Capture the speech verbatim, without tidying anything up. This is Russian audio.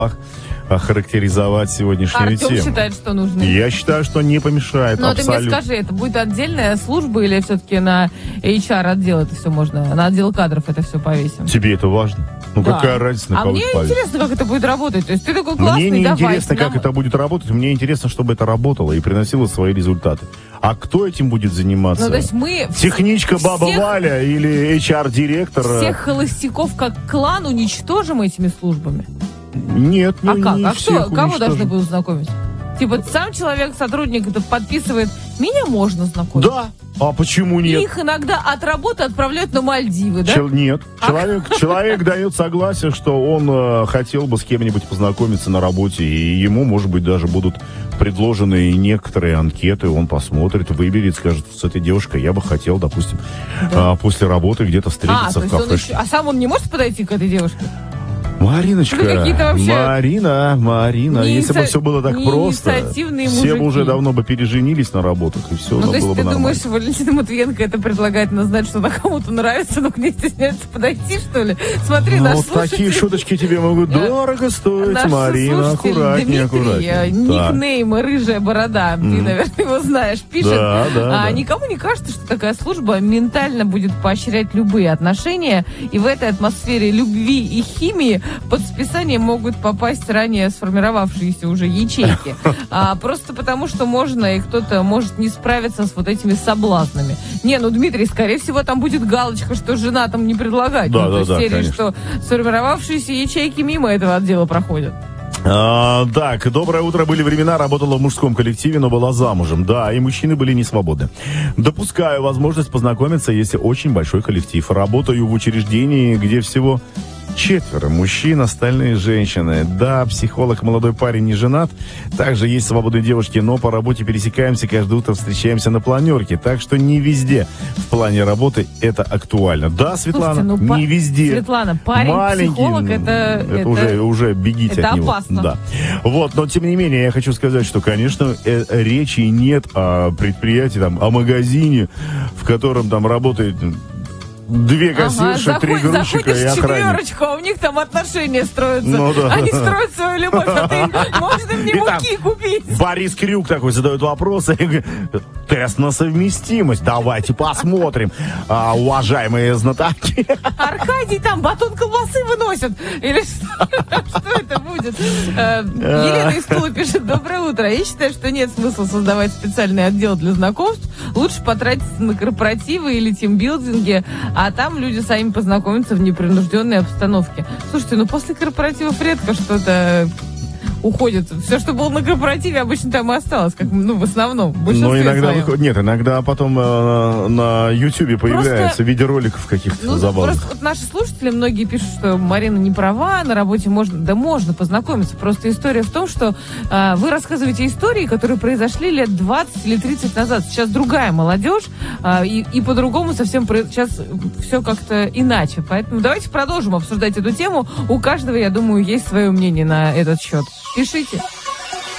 охарактеризовать сегодняшнюю Артем тему. считает, что нужно. Я считаю, что не помешает. Но абсолютно. ты мне скажи, это будет отдельная служба или все-таки на эйч ар-отдел это все можно, на отдел кадров это все повесим? Тебе это важно? Ну, Да. какая разница, на А кого мне это повесить? интересно, как это будет работать. То есть ты такой классный, Мне не давай. интересно, как нам- это будет работать. Мне интересно, чтобы это работало и приносило свои результаты. А кто этим будет заниматься? Ну, то есть мы... Техничка всех- Баба Валя или эйч ар-директор? Всех холостяков как клан уничтожим этими службами? Нет, не, А как? не А всех кто? Кого уничтожим. должны будут знакомить? Типа сам человек, сотрудник, это подписывает, меня можно знакомить. Да. А почему И нет? их иногда от работы отправляют на Мальдивы, да? Чел- нет. Человек, человек дает согласие, что он э, хотел бы с кем-нибудь познакомиться на работе, и ему, может быть, даже будут предложены некоторые анкеты, он посмотрит, выберет, скажет, с этой девушкой я бы хотел, допустим, Да. э, после работы где-то А, встретиться то в есть он кафешке. еще... А сам он не может подойти к этой девушке? Мариночка, Вы какие-то вообще Марина, Марина, не если бы инициа- все было так не просто, инициативные все бы мужики. уже давно бы переженились на работах, и все Ну, то было есть бы ты нормально. думаешь, Валентина Матвиенко это предлагает нам знать, что она кому-то нравится, но к ней стесняется подойти, что ли? Смотри, Ну, наш вот слушатель... такие шуточки тебе могут Э, дорого стоить, Наш Марина, слушатель аккуратнее, Дмитрий, аккуратнее. э, Так. никнейм «Рыжая борода», ты, наверное, его знаешь, пишет. Да, да, а, да. Никому не кажется, что такая служба ментально будет поощрять любые отношения, и в этой атмосфере любви и химии под списание могут попасть ранее сформировавшиеся уже ячейки. А, просто потому, что можно, и кто-то может не справиться с вот этими соблазнами. Не, ну, Дмитрий, скорее всего, там будет галочка, что жена там не предлагать. Да, ну, да, то есть да, серии, конечно. что сформировавшиеся ячейки мимо этого отдела проходят. А, так, доброе утро. Были времена, работала в мужском коллективе, но была замужем. Да, и мужчины были не свободны. Допускаю возможность познакомиться, если очень большой коллектив. Работаю в учреждении, где всего четверо мужчин, остальные женщины. Да, психолог, молодой парень не женат. Также есть свободные девушки, но по работе пересекаемся, каждое утро встречаемся на планерке. Так что не везде в плане работы это актуально. Да, Светлана, Слушайте, ну, не па- везде. Светлана, парень-психолог, Маленький, это, это, это- уже, уже бегите это от него. опасно. Да. Вот, но тем не менее, я хочу сказать, что, конечно, э, речи нет о предприятии, там, о магазине, в котором там работает две кассирши, Ага, три заходишь, грузчика и заходишь в охранник. четверочку, а у них там отношения строятся. Ну да. Они строят свою любовь, а ты, можно мне И там муки купить? Борис Крюк такой задает вопросы. И говорит, тест на совместимость. Давайте посмотрим, а, уважаемые знатоки. Аркадий там батон колбасы выносит. Или что, что это будет? Э, Елена из Тула пишет: доброе утро. Я считаю, что нет смысла создавать специальный отдел для знакомств. Лучше потратиться на корпоративы или тимбилдинги, а там люди сами познакомятся в непринужденной обстановке. Слушайте, ну после корпоративов редко что-то уходит. Все, что было на корпоративе, обычно там и осталось, как, ну, в основном. в Но большинстве иногда своем. выходит, нет, иногда потом э, на Ютубе появляются видеороликов каких-то Ну, забавных. просто вот наши слушатели, многие пишут, что Марина не права, на работе можно, да можно познакомиться. Просто история в том, что э, вы рассказываете истории, которые произошли лет двадцать или тридцать назад. Сейчас другая молодежь, э, и, и по-другому совсем про- сейчас все как-то иначе. Поэтому давайте продолжим обсуждать эту тему. У каждого, я думаю, есть свое мнение на этот счет. Пишите.